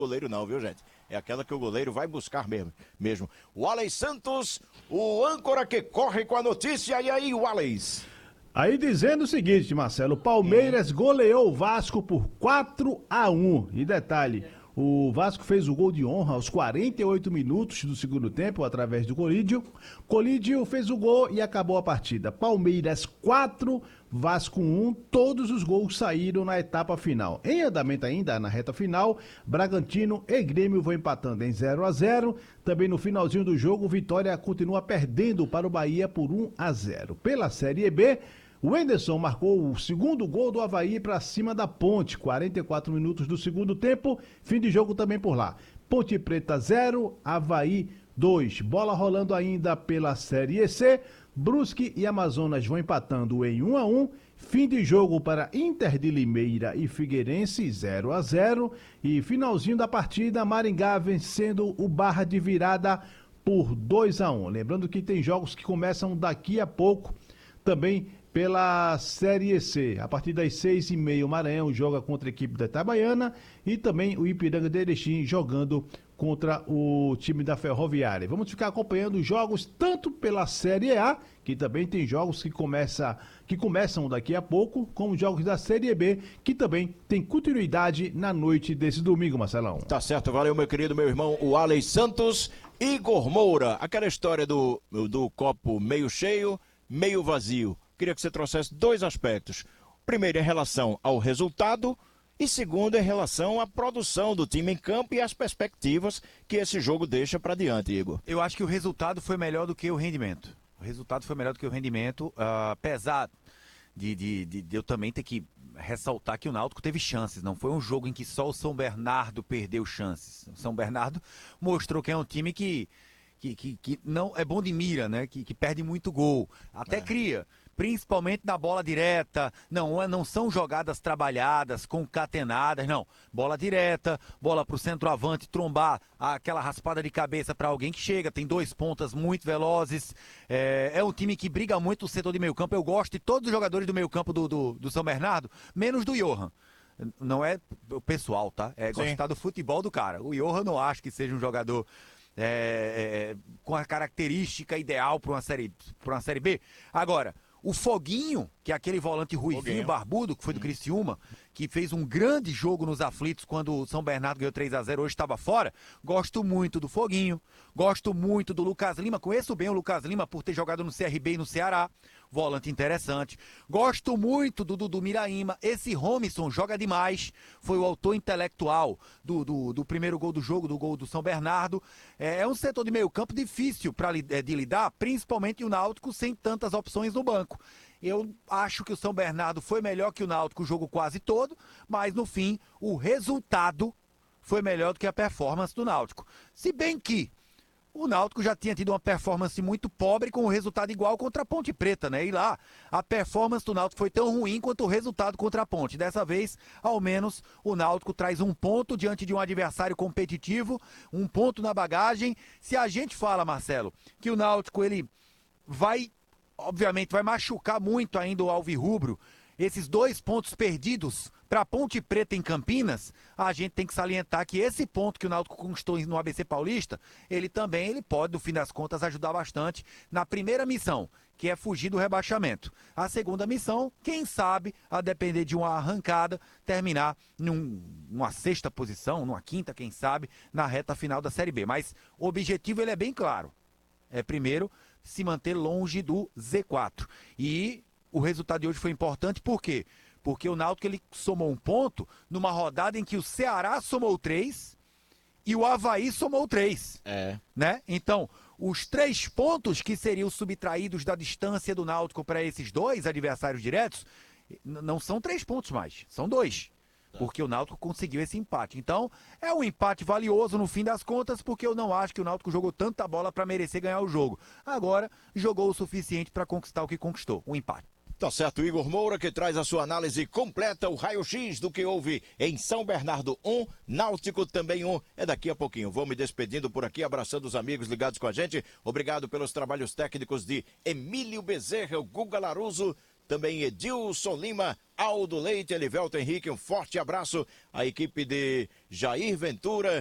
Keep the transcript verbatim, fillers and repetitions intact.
goleiro não, viu, gente? É aquela que o goleiro vai buscar mesmo. mesmo. Wallace Santos, o âncora que corre com a notícia. E aí, Wallace? Aí dizendo o seguinte, Marcelo, Palmeiras goleou o Vasco por quatro a um. E detalhe, o Vasco fez o gol de honra aos quarenta e oito minutos do segundo tempo, através do Colídio. Colídio fez o gol e acabou a partida. Palmeiras quatro, Vasco um, todos os gols saíram na etapa final. Em andamento ainda, na reta final, Bragantino e Grêmio vão empatando em zero a zero. Também no finalzinho do jogo, Vitória continua perdendo para o Bahia por um a zero. Pela Série B, o Henderson marcou o segundo gol do Avaí para cima da Ponte, quarenta e quatro minutos do segundo tempo, fim de jogo também por lá. Ponte Preta zero, Avaí dois. Bola rolando ainda pela Série C, Brusque e Amazonas vão empatando em um a um, fim de jogo para Inter de Limeira e Figueirense zero a zero e finalzinho da partida, Maringá vencendo o Barra de virada por dois a um. Lembrando que tem jogos que começam daqui a pouco também pela Série C. A partir das seis e meia, o Maranhão joga contra a equipe da Itabaiana e também o Ipiranga de Erechim jogando contra o time da Ferroviária. Vamos ficar acompanhando os jogos tanto pela Série A, que também tem jogos que, começa, que começam daqui a pouco, como jogos da Série B, que também tem continuidade na noite desse domingo, Marcelão. Tá certo, valeu, meu querido, meu irmão, o Wallace Santos. Igor Moura, aquela história do, do copo meio cheio, meio vazio. Queria que você trouxesse dois aspectos. Primeiro, em relação ao resultado e segundo, em relação à produção do time em campo e as perspectivas que esse jogo deixa para diante, Igor. Eu acho que o resultado foi melhor do que o rendimento. O resultado foi melhor do que o rendimento, uh, apesar de, de, de, de eu também ter que ressaltar que o Náutico teve chances. Não foi um jogo em que só o São Bernardo perdeu chances. O São Bernardo mostrou que é um time que, que, que, que não é bom de mira, né? Que, que perde muito gol. Até é. cria. Principalmente na bola direta, não, não são jogadas trabalhadas, concatenadas, não. Bola direta, bola para o centroavante trombar aquela raspada de cabeça para alguém que chega, tem dois pontas muito velozes, é, é um time que briga muito no setor de meio campo. Eu gosto de todos os jogadores do meio campo do, do, do São Bernardo, menos do Johan. Não é o pessoal, tá? É Sim. gostar do futebol do cara. O Johan não acho que seja um jogador é, é, com a característica ideal para uma série, para uma série B. Agora, o Foguinho, que é aquele volante ruivinho, Foguinho. barbudo, que foi do hum. Criciúma, que fez um grande jogo nos aflitos quando o São Bernardo ganhou três a zero, hoje estava fora. Gosto muito do Foguinho, gosto muito do Lucas Lima, conheço bem o Lucas Lima por ter jogado no C R B e no Ceará, volante interessante. Gosto muito do Dudu Miraíma, esse Romisson joga demais, foi o autor intelectual do, do, do primeiro gol do jogo, do gol do São Bernardo. É, é um setor de meio campo difícil pra, é, de lidar, principalmente o Náutico sem tantas opções no banco. Eu acho que o São Bernardo foi melhor que o Náutico o jogo quase todo, mas no fim o resultado foi melhor do que a performance do Náutico. Se bem que o Náutico já tinha tido uma performance muito pobre com o resultado igual contra a Ponte Preta, né? E lá a performance do Náutico foi tão ruim quanto o resultado contra a Ponte. Dessa vez, ao menos, o Náutico traz um ponto diante de um adversário competitivo, um ponto na bagagem. Se a gente fala, Marcelo, que o Náutico ele vai... obviamente vai machucar muito ainda o alvirrubro, esses dois pontos perdidos para Ponte Preta em Campinas, a gente tem que salientar que esse ponto que o Náutico conquistou no A B C Paulista, ele também ele pode, no fim das contas, ajudar bastante na primeira missão, que é fugir do rebaixamento. A segunda missão, quem sabe, a depender de uma arrancada, terminar num, numa sexta posição, numa quinta, quem sabe, na reta final da Série B. Mas o objetivo ele é bem claro. É primeiro se manter longe do Z quatro. E o resultado de hoje foi importante, por quê? Porque o Náutico ele somou um ponto numa rodada em que o Ceará somou três e o Avaí somou três. É. Né? Então, os três pontos que seriam subtraídos da distância do Náutico para esses dois adversários diretos, não são três pontos mais, são dois. Porque o Náutico conseguiu esse empate. Então, é um empate valioso no fim das contas, porque eu não acho que o Náutico jogou tanta bola para merecer ganhar o jogo. Agora, jogou o suficiente para conquistar o que conquistou, um empate. Tá certo, Igor Moura, que traz a sua análise completa, o raio-x do que houve em São Bernardo um, Náutico também um. É daqui a pouquinho. Vou me despedindo por aqui, abraçando os amigos ligados com a gente. Obrigado pelos trabalhos técnicos de Emílio Bezerra, o Guga Laruso. também Edilson Lima, Aldo Leite, Elivelto Henrique, um forte abraço. A equipe de Jair Ventura,